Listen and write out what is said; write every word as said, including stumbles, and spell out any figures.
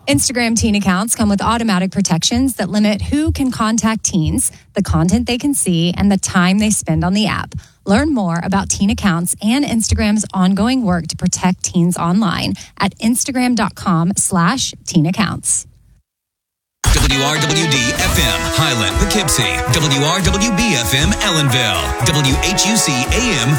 Instagram teen accounts come with automatic protections that limit who can contact teens, the content they can see, and the time they spend on the app. Learn more about teen accounts and Instagram's ongoing work to protect teens online at instagram.com slash teen accounts. W R W D F M, Highland, Poughkeepsie. W R W B F M, Ellenville. W H U C A M,